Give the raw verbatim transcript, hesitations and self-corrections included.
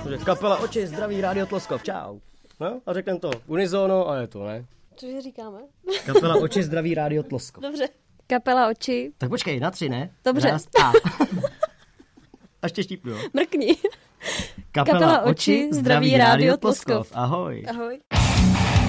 Takže kapela Oči, zdraví Rádio Tloskov, čau. No a řekneme to unizono a je to, ne? Cože říkáme? Kapela Oči, zdraví Rádio Tloskov. Dobře. Kapela Oči. Tak počkej, na tři, ne? Dobře. Raz, a. Ještě štípnu, jo? Mrkni. Kapela, Kapela Oči, zdraví Rádio Tloskov. Ahoj. Ahoj.